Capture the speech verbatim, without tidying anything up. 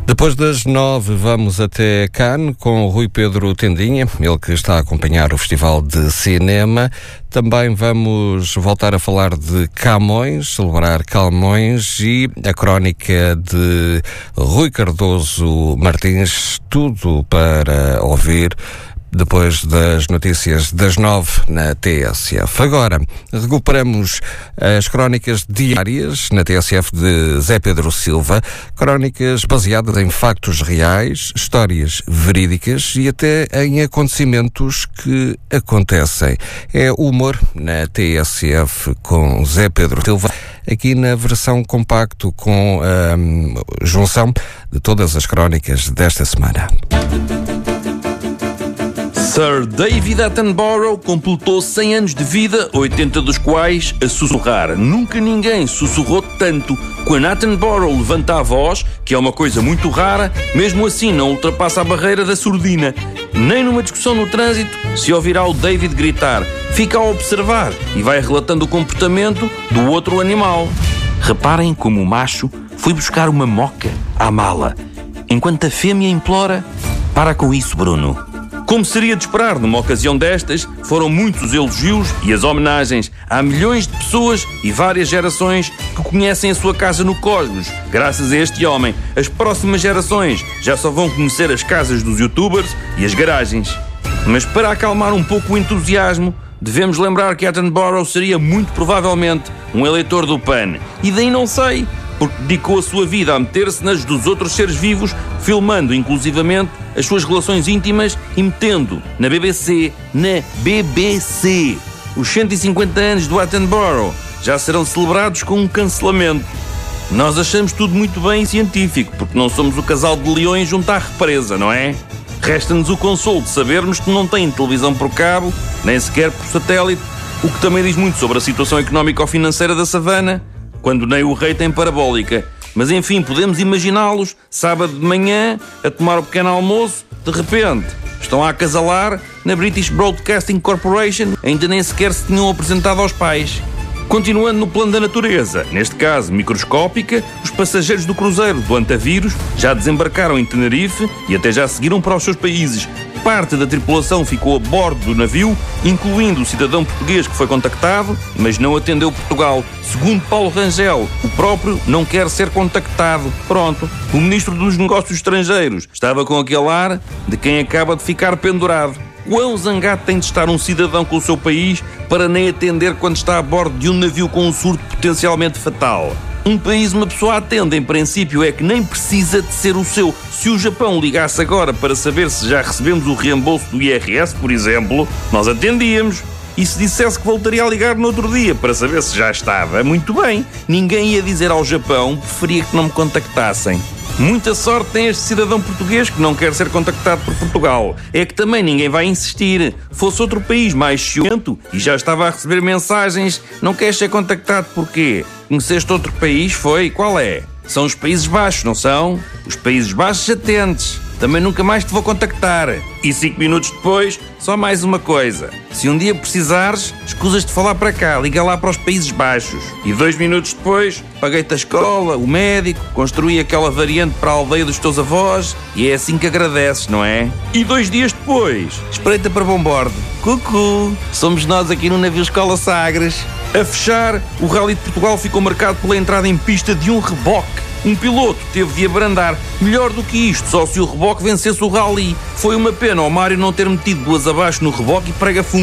Depois das nove, vamos até Cannes com o Rui Pedro Tendinha, ele que está a acompanhar o Festival de Cinema. Também vamos voltar a falar de Camões, celebrar Camões e a crónica de Rui Cardoso Martins, tudo para ouvir depois das notícias das nove na T S F. Agora, recuperamos as crónicas diárias na T S F de Zé Pedro Silva, crónicas baseadas em factos reais, histórias verídicas e até em acontecimentos que acontecem. É o humor na T S F com Zé Pedro Silva, aqui na versão compacto com a junção de todas as crónicas desta semana. Sir David Attenborough completou cem anos de vida, oitenta dos quais a sussurrar. Nunca ninguém sussurrou tanto. Quando Attenborough levanta a voz, que é uma coisa muito rara, mesmo assim não ultrapassa a barreira da surdina. Nem numa discussão no trânsito se ouvirá o David gritar. Fica a observar e vai relatando o comportamento do outro animal. Reparem como o macho foi buscar uma moca à mala, enquanto a fêmea implora: para com isso, Bruno. Como seria de esperar numa ocasião destas, foram muitos os elogios e as homenagens. Há milhões de pessoas e várias gerações que conhecem a sua casa no cosmos. Graças a este homem, as próximas gerações já só vão conhecer as casas dos youtubers e as garagens. Mas para acalmar um pouco o entusiasmo, devemos lembrar que Attenborough seria muito provavelmente um eleitor do P A N. E daí não sei, porque dedicou a sua vida a meter-se nas dos outros seres vivos, filmando inclusivamente as suas relações íntimas e metendo na B B C, na B B C. Os cento e cinquenta anos do Attenborough já serão celebrados com um cancelamento. Nós achamos tudo muito bem e científico, porque não somos o casal de leões junto à represa, não é? Resta-nos o consolo de sabermos que não têm televisão por cabo, nem sequer por satélite, o que também diz muito sobre a situação económico-financeira da savana, quando nem o rei tem parabólica. Mas enfim, podemos imaginá-los, sábado de manhã, a tomar o pequeno almoço, de repente, estão a acasalar na British Broadcasting Corporation, ainda nem sequer se tinham apresentado aos pais. Continuando no plano da natureza, neste caso microscópica, os passageiros do cruzeiro do Antavírus já desembarcaram em Tenerife e até já seguiram para os seus países. Parte da tripulação ficou a bordo do navio, incluindo o cidadão português que foi contactado, mas não atendeu Portugal. Segundo Paulo Rangel, o próprio não quer ser contactado. Pronto. O ministro dos Negócios Estrangeiros estava com aquele ar de quem acaba de ficar pendurado. Quão zangado tem de estar um cidadão com o seu país para nem atender quando está a bordo de um navio com um surto potencialmente fatal? Um país uma pessoa atende, em princípio, é que nem precisa de ser o seu. Se o Japão ligasse agora para saber se já recebemos o reembolso do I R S, por exemplo, nós atendíamos. E se dissesse que voltaria a ligar no outro dia para saber se já estava, muito bem. Ninguém ia dizer ao Japão, preferia que não me contactassem. Muita sorte tem este cidadão português que não quer ser contactado por Portugal. É que também ninguém vai insistir. Fosse outro país mais ciumento e já estava a receber mensagens, não queres ser contactado porquê? Conheceste outro país? Foi? Qual é? São os Países Baixos, não são? Os Países Baixos atentes. Também nunca mais te vou contactar. E cinco minutos depois, só mais uma coisa. Se um dia precisares, escusas de falar para cá, liga lá para os Países Baixos. E dois minutos depois, paguei-te a escola, o médico, construí aquela variante para a aldeia dos teus avós e é assim que agradeces, não é? E dois dias depois, espreita para bom bordo. Cucu, somos nós aqui no navio Escola Sagres. A fechar, o Rally de Portugal ficou marcado pela entrada em pista de um reboque. Um piloto teve de abrandar. Melhor do que isto, só se o reboque vencesse o rally. Foi uma pena ao Mário não ter metido duas abaixo no reboque e prega fundo.